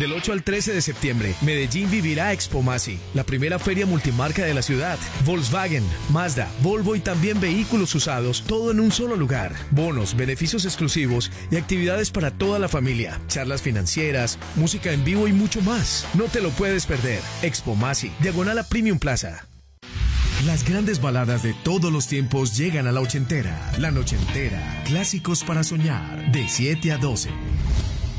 Del 8 al 13 de septiembre, Medellín vivirá Expo Masi, la primera feria multimarca de la ciudad. Volkswagen, Mazda, Volvo y también vehículos usados, todo en un solo lugar. Bonos, beneficios exclusivos y actividades para toda la familia. Charlas financieras, música en vivo y mucho más. No te lo puedes perder. Expo Masi, diagonal a Premium Plaza. Las grandes baladas de todos los tiempos llegan a la ochentera. La nochentera, clásicos para soñar, de 7 a 12.